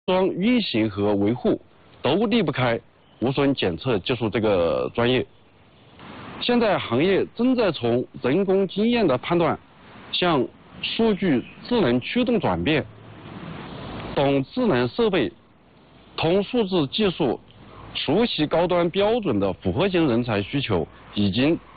装运行和维护都离不开无损检测技术这个专业。现在行业正在从人工经验的判断向数据智能驱动转变，懂智能设备、通数字技术、熟悉高端标准的复合型人才需求已经